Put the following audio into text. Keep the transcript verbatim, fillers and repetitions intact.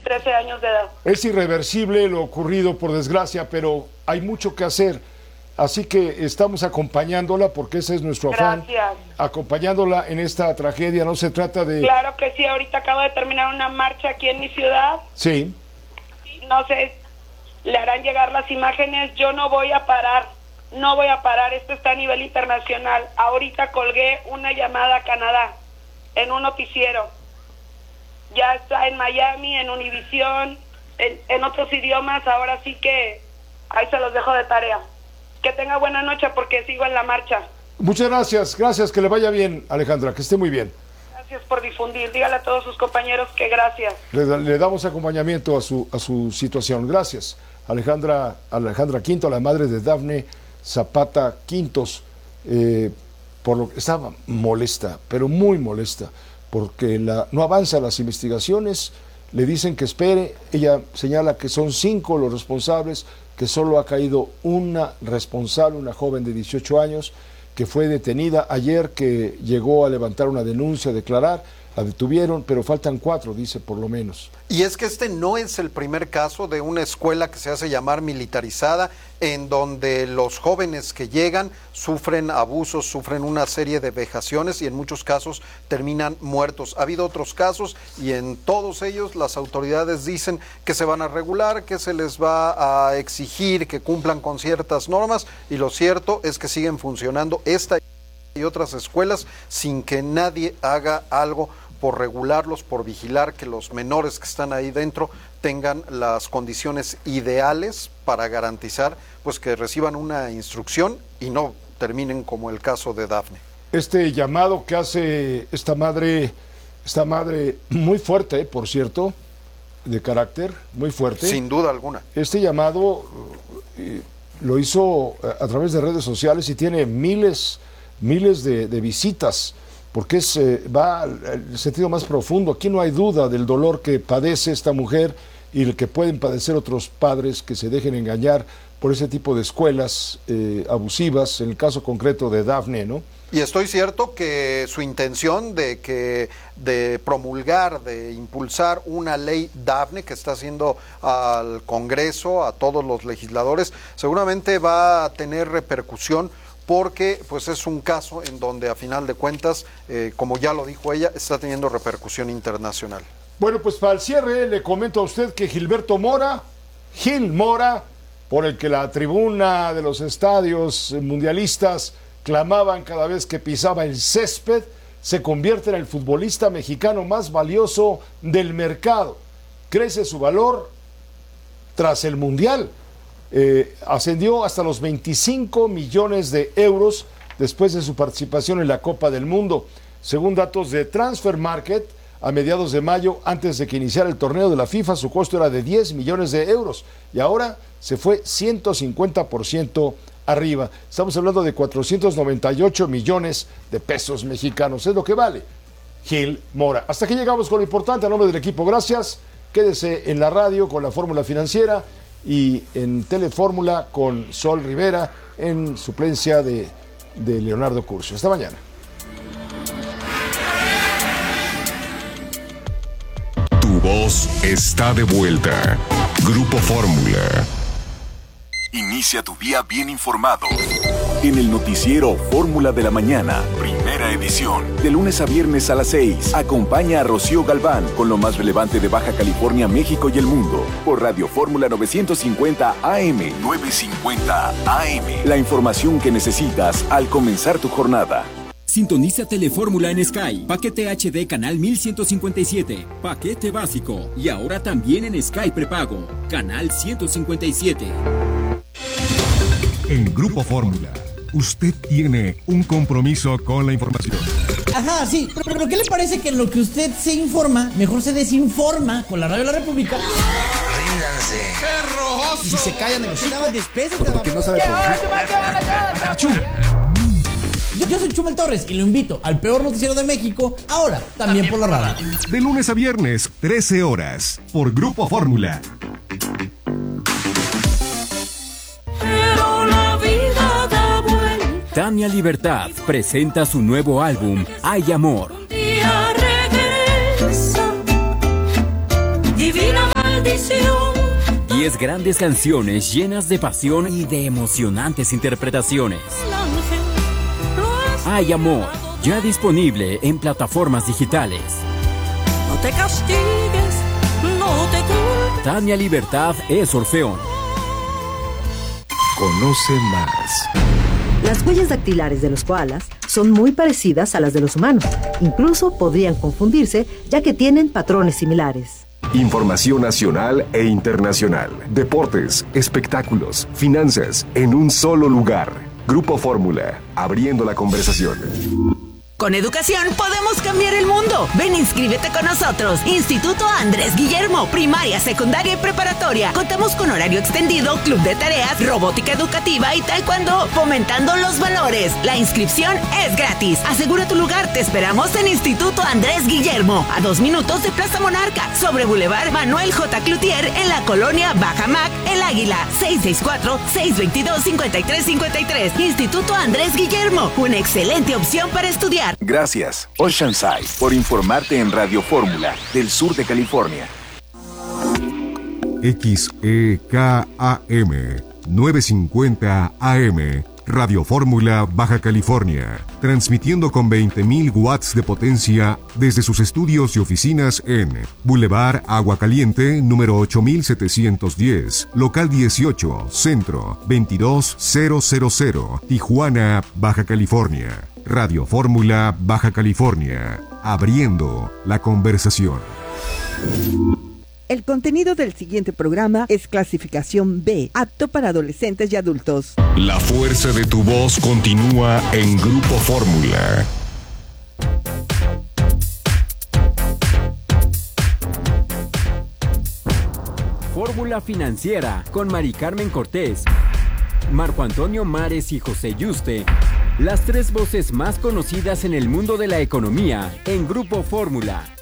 trece años de edad. Es irreversible lo ocurrido, por desgracia, pero hay mucho que hacer. Así que estamos acompañándola, porque ese es nuestro afán. Gracias. Acompañándola en esta tragedia. No se trata de... Claro que sí, ahorita acabo de terminar una marcha aquí en mi ciudad. Sí. No sé, le harán llegar las imágenes. Yo no voy a parar, no voy a parar. Esto está a nivel internacional. Ahorita colgué una llamada a Canadá en un noticiero. Ya está en Miami, en Univisión, en, en otros idiomas. Ahora sí que ahí se los dejo de tarea. Que tenga buena noche, porque sigo en la marcha. Muchas gracias, gracias, que le vaya bien, Alejandra, que esté muy bien. Gracias por difundir, dígale a todos sus compañeros que gracias. Le, le damos acompañamiento a su a su situación. Gracias, Alejandra, Alejandra Quinto, la madre de Dafne Zapata Quintos, eh, por lo que estaba molesta, pero muy molesta, porque la, no avanzan las investigaciones. Le dicen que espere, ella señala que son cinco los responsables, que solo ha caído una responsable, una joven de dieciocho años, que fue detenida ayer, que llegó a levantar una denuncia, a declarar, la detuvieron, pero faltan cuatro, dice, por lo menos. Y es que este no es el primer caso de una escuela que se hace llamar militarizada, en donde los jóvenes que llegan sufren abusos, sufren una serie de vejaciones y en muchos casos terminan muertos. Ha habido otros casos y en todos ellos las autoridades dicen que se van a regular, que se les va a exigir que cumplan con ciertas normas, y lo cierto es que siguen funcionando esta y otras escuelas sin que nadie haga algo por regularlos, por vigilar que los menores que están ahí dentro tengan las condiciones ideales para garantizar pues que reciban una instrucción y no terminen como el caso de Dafne. Este llamado que hace esta madre, esta madre muy fuerte, eh, por cierto, de carácter, muy fuerte. Sin duda alguna. Este llamado eh, lo hizo a, a través de redes sociales y tiene miles, miles de, de visitas, porque es, eh, va al sentido más profundo. Aquí no hay duda del dolor que padece esta mujer y el que pueden padecer otros padres que se dejen engañar por ese tipo de escuelas eh, abusivas, en el caso concreto de Dafne, ¿no? Y estoy cierto que su intención de que de promulgar, de impulsar una ley Dafne que está haciendo al Congreso, a todos los legisladores, seguramente va a tener repercusión, porque pues es un caso en donde a final de cuentas, eh, como ya lo dijo ella, está teniendo repercusión internacional. Bueno, pues para el cierre le comento a usted que Gilberto Mora, Gil Mora, por el que la tribuna de los estadios mundialistas clamaban cada vez que pisaba el césped, se convierte en el futbolista mexicano más valioso del mercado. Crece su valor tras el Mundial. Eh, ascendió hasta los veinticinco millones de euros después de su participación en la Copa del Mundo. Según datos de Transfer Market, a mediados de mayo, antes de que iniciara el torneo de la FIFA, su costo era de diez millones de euros y ahora se fue ciento cincuenta por ciento arriba. Estamos hablando de cuatrocientos noventa y ocho millones de pesos mexicanos. Es lo que vale Gil Mora. Hasta aquí llegamos con lo importante. A nombre del equipo, gracias. Quédese en la radio con la Fórmula Financiera y en Telefórmula con Sol Rivera en suplencia de, de Leonardo Curcio. Hasta mañana. Tu voz está de vuelta. Grupo Fórmula. Inicia tu día bien informado. En el noticiero Fórmula de la Mañana, primera edición. De lunes a viernes a las seis. Acompaña a Rocío Galván con lo más relevante de Baja California, México y el mundo. Por Radio Fórmula novecientos cincuenta A M. novecientos cincuenta A M. La información que necesitas al comenzar tu jornada. Sintoniza Telefórmula en Sky. Paquete H D canal mil ciento cincuenta y siete. Paquete básico. Y ahora también en Sky prepago. Canal ciento cincuenta y siete. En Grupo Fórmula, usted tiene un compromiso con la información. Ajá, sí, pero, pero ¿qué le parece que en lo que usted se informa, mejor se desinforma con la Radio de la República? Ríndanse. ¡Qué rojoso! Y si se callan, negociaban despeses. Porque no sabe por Yo, yo soy Chumel Torres y lo invito al peor noticiero de México, ahora también por la radio. De lunes a viernes, trece horas, por Grupo Fórmula. Tania Libertad presenta su nuevo álbum, Hay Amor. Un día regresa, divina tradición. Diez grandes canciones llenas de pasión y de emocionantes interpretaciones. Hay amor, ya disponible en plataformas digitales. No te castigues, no te culpes. Tania Libertad es Orfeón. Conoce más. Las huellas dactilares de los koalas son muy parecidas a las de los humanos. Incluso podrían confundirse, ya que tienen patrones similares. Información nacional e internacional. Deportes, espectáculos, finanzas, en un solo lugar. Grupo Fórmula, abriendo la conversación. Con educación podemos cambiar el mundo. Ven, inscríbete con nosotros. Instituto Andrés Guillermo, primaria, secundaria y preparatoria. Contamos con horario extendido, club de tareas, robótica educativa y taekwondo, fomentando los valores. La inscripción es gratis. Asegura tu lugar. Te esperamos en Instituto Andrés Guillermo, a dos minutos de Plaza Monarca, sobre Boulevard Manuel J. Cloutier, en la colonia Bajamac, El Águila. seis seis cuatro, seis dos dos, cinco tres cinco tres. Instituto Andrés Guillermo, una excelente opción para estudiar. Gracias, Oceanside, por informarte en Radio Fórmula del sur de California. X E K A M novecientos cincuenta A M, Radio Fórmula Baja California, transmitiendo con veinte mil watts de potencia desde sus estudios y oficinas en Boulevard Agua Caliente, número ocho mil setecientos diez, local dieciocho, Centro, veintidós mil, Tijuana, Baja California. Radio Fórmula Baja California, abriendo la conversación. El contenido del siguiente programa es clasificación B, apto para adolescentes y adultos. La fuerza de tu voz continúa en Grupo Fórmula. Fórmula Financiera con Mari Carmen Cortés, Marco Antonio Mares y José Yuste. Las tres voces más conocidas en el mundo de la economía en Grupo Fórmula.